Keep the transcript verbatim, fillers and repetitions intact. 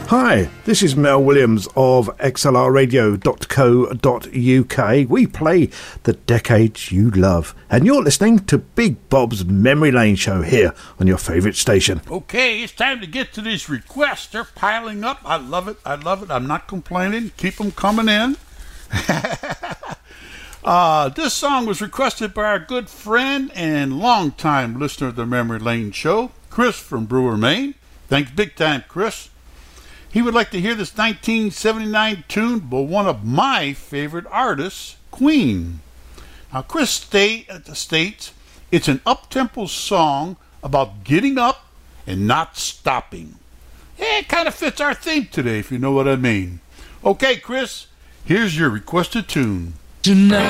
Hi, this is Mel Williams of X L R radio dot co dot U K. We play the decades you love, and you're listening to Big Bob's Memory Lane show here on your favourite station. Okay, it's time to get to these requests. They're piling up. I love it. I love it. I'm not complaining. Keep them coming in. uh, this song was requested by our good friend and longtime listener of the Memory Lane show, Chris from Brewer, Maine. Thanks big time, Chris. He would like to hear this nineteen seventy-nine tune by one of my favorite artists, Queen. Now, Chris state, states it's an up-tempo song about getting up and not stopping. Yeah, it kind of fits our theme today, if you know what I mean. Okay, Chris, here's your requested tune. Tonight.